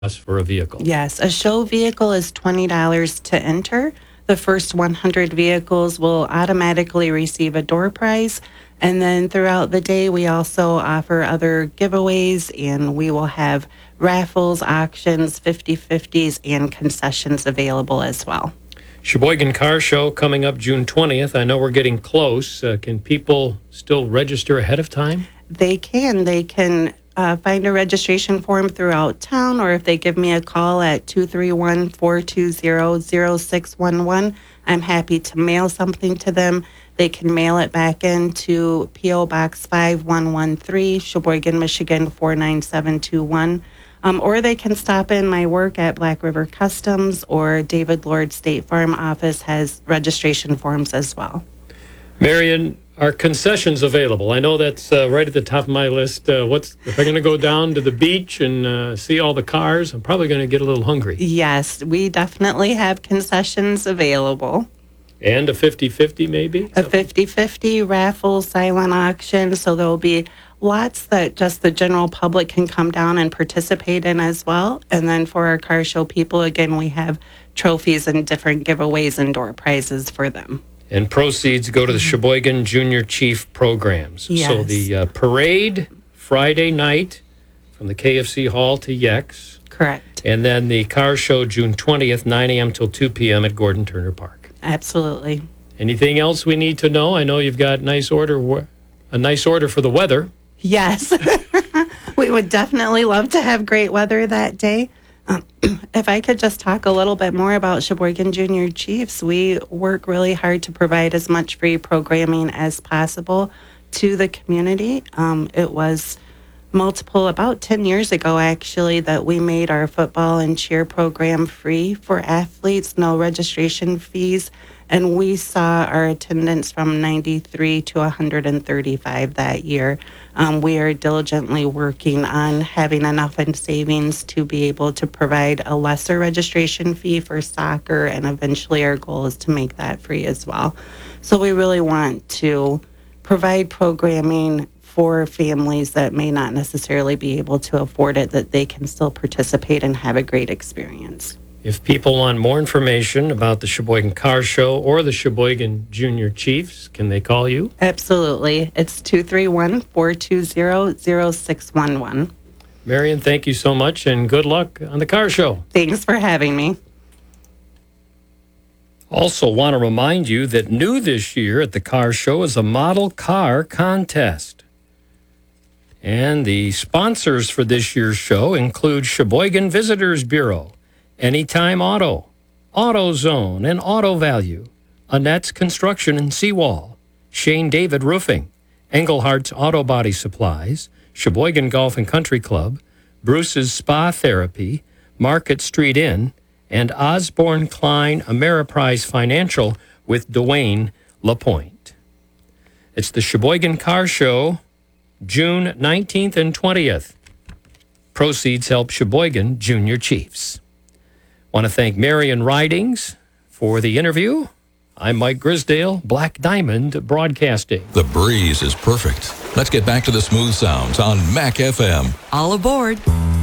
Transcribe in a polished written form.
for a vehicle. Yes, a show vehicle is $20 to enter. The first 100 vehicles will automatically receive a door prize. And then throughout the day, we also offer other giveaways, and we will have raffles, auctions, 50/50s, and concessions available as well. Sheboygan Car Show coming up June 20th. I know we're getting close. Can people still register ahead of time? They can. They can find a registration form throughout town, or if they give me a call at 231-420-0611, I'm happy to mail something to them. They can mail it back into P.O. Box 5113, Sheboygan, Michigan 49721. Or they can stop in my work at Black River Customs, or David Lord State Farm office has registration forms as well. Marion, are concessions available? I know that's right at the top of my list. If I'm going to go down to the beach and see all the cars, I'm probably going to get a little hungry. Yes, we definitely have concessions available. And a 50/50 maybe? A 50/50 raffle, silent auction. So there will be lots that just the general public can come down and participate in as well. And then for our car show people, again, we have trophies and different giveaways and door prizes for them. And proceeds go to the Sheboygan Junior Chief programs. Yes. So the parade Friday night from the KFC Hall to Yex. Correct. And then the car show June 20th, 9 a.m. till 2 p.m. at Gordon Turner Park. Absolutely. Anything else we need to know? I know you've got a nice order for the weather. Yes. We would definitely love to have great weather that day. If I could just talk a little bit more about Sheboygan Junior Chiefs, we work really hard to provide as much free programming as possible to the community. It was about 10 years ago, actually, that we made our football and cheer program free for athletes, no registration fees, and we saw our attendance from 93 to 135 that year. We are diligently working on having enough in savings to be able to provide a lesser registration fee for soccer, and eventually our goal is to make that free as well. So we really want to provide programming for families that may not necessarily be able to afford it, that they can still participate and have a great experience. If people want more information about the Sheboygan Car Show or the Sheboygan Junior Chiefs, can they call you? Absolutely. It's 231-420-0611. Marion, thank you so much, and good luck on the car show. Thanks for having me. Also want to remind you that new this year at the car show is a model car contest. And the sponsors for this year's show include Sheboygan Visitors Bureau, Anytime Auto, AutoZone and Auto Value, Annette's Construction and Seawall, Shane David Roofing, Englehart's Auto Body Supplies, Sheboygan Golf and Country Club, Bruce's Spa Therapy, Market Street Inn, and Osborne Klein Ameriprise Financial with Dwayne LaPointe. It's the Sheboygan Car Show, June 19th and 20th. Proceeds help Sheboygan Junior Chiefs. Want to thank Marion Ridings for the interview. I'm Mike Grisdale, Black Diamond Broadcasting. The breeze is perfect. Let's get back to the smooth sounds on Mac FM. All aboard.